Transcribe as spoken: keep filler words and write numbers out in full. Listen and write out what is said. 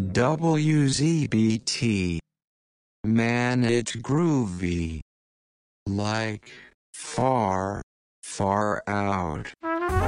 W Z B T. Man, it's groovy. Like, far, far out.